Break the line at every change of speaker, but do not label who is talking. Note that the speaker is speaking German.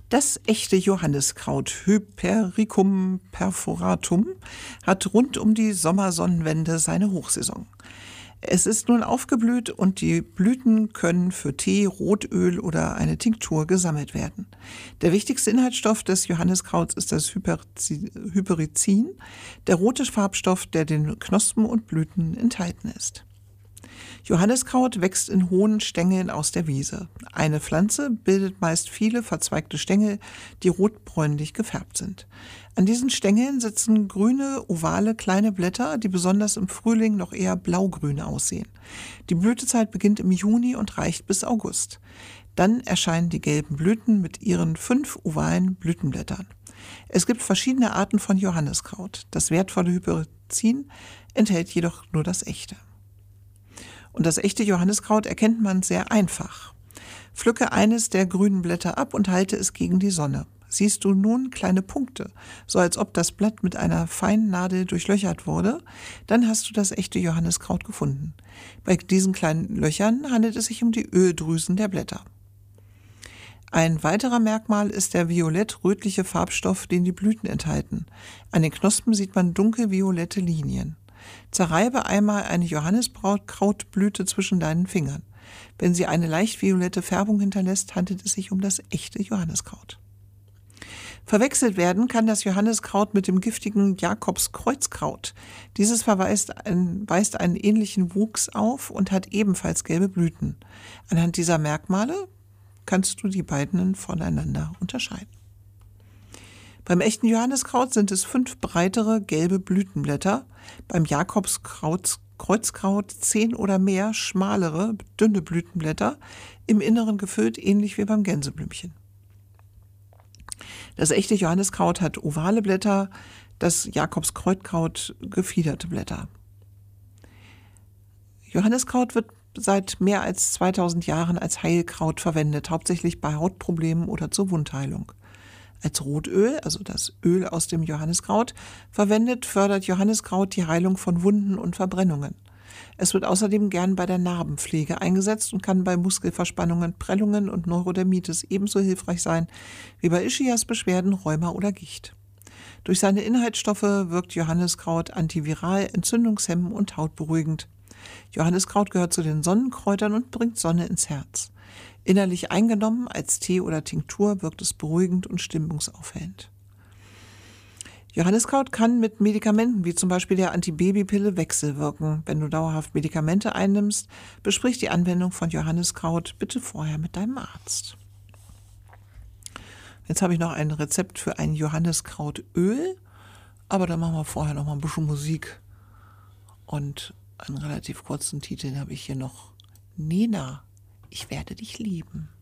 Das echte Johanniskraut Hypericum perforatum hat rund um die Sommersonnenwende seine Hochsaison. Es ist nun aufgeblüht und die Blüten können für Tee, Rotöl oder eine Tinktur gesammelt werden. Der wichtigste Inhaltsstoff des Johanniskrauts ist das Hypericin, der rote Farbstoff, der den Knospen und Blüten enthalten ist. Johanniskraut wächst in hohen Stängeln aus der Wiese. Eine Pflanze bildet meist viele verzweigte Stängel, die rotbräunlich gefärbt sind. An diesen Stängeln sitzen grüne, ovale, kleine Blätter, die besonders im Frühling noch eher blaugrün aussehen. Die Blütezeit beginnt im Juni und reicht bis August. Dann erscheinen die gelben Blüten mit ihren 5 ovalen Blütenblättern. Es gibt verschiedene Arten von Johanniskraut. Das wertvolle Hypericin enthält jedoch nur das echte. Und das echte Johanniskraut erkennt man sehr einfach. Pflücke eines der grünen Blätter ab und halte es gegen die Sonne. Siehst du nun kleine Punkte, so als ob das Blatt mit einer feinen Nadel durchlöchert wurde, dann hast du das echte Johanniskraut gefunden. Bei diesen kleinen Löchern handelt es sich um die Öldrüsen der Blätter. Ein weiterer Merkmal ist der violett-rötliche Farbstoff, den die Blüten enthalten. An den Knospen sieht man dunkelviolette Linien. Zerreibe einmal eine Johanniskrautblüte zwischen deinen Fingern. Wenn sie eine leicht violette Färbung hinterlässt, handelt es sich um das echte Johanniskraut. Verwechselt werden kann das Johanniskraut mit dem giftigen Jakobskreuzkraut. Dieses weist einen ähnlichen Wuchs auf und hat ebenfalls gelbe Blüten. Anhand dieser Merkmale kannst du die beiden voneinander unterscheiden. Beim echten Johanniskraut sind es 5 breitere gelbe Blütenblätter, beim Jakobskreuzkraut 10 oder mehr schmalere, dünne Blütenblätter, im Inneren gefüllt, ähnlich wie beim Gänseblümchen. Das echte Johanniskraut hat ovale Blätter, das Jakobskreuzkraut gefiederte Blätter. Johanniskraut wird seit mehr als 2000 Jahren als Heilkraut verwendet, hauptsächlich bei Hautproblemen oder zur Wundheilung. Als Rotöl, also das Öl aus dem Johanniskraut, verwendet, fördert Johanniskraut die Heilung von Wunden und Verbrennungen. Es wird außerdem gern bei der Narbenpflege eingesetzt und kann bei Muskelverspannungen, Prellungen und Neurodermitis ebenso hilfreich sein wie bei Ischiasbeschwerden, Rheuma oder Gicht. Durch seine Inhaltsstoffe wirkt Johanniskraut antiviral, entzündungshemmend und hautberuhigend. Johanniskraut gehört zu den Sonnenkräutern und bringt Sonne ins Herz. Innerlich eingenommen als Tee oder Tinktur wirkt es beruhigend und stimmungsaufhellend. Johanniskraut kann mit Medikamenten wie zum Beispiel der Antibabypille wechselwirken. Wenn du dauerhaft Medikamente einnimmst, besprich die Anwendung von Johanniskraut bitte vorher mit deinem Arzt. Jetzt habe ich noch ein Rezept für ein Johanniskrautöl, aber da machen wir vorher noch mal ein bisschen Musik. Und einen relativ kurzen Titel habe ich hier noch. Nena, ich werde dich lieben.